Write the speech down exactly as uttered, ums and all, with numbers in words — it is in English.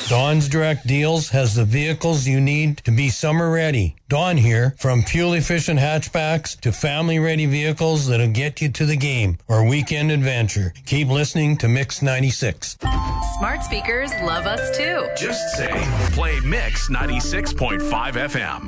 Dawn's Direct Deals has the vehicles you need to be summer ready. Dawn here, from fuel-efficient hatchbacks to family-ready vehicles that'll get you to the game or weekend adventure. Keep listening to Mix ninety-six. Smart speakers love us too. Just say, play Mix ninety-six point five F M.